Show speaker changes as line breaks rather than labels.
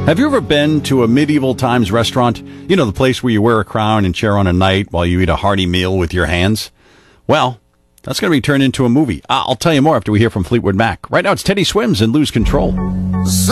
Have you ever been to a medieval times restaurant? You know, the place where you wear a crown and chair on a knight while you eat a hearty meal with your hands? Well, that's going to be turned into a movie. I'll tell you more after we hear from Fleetwood Mac. Right now, it's Teddy Swims and Lose Control.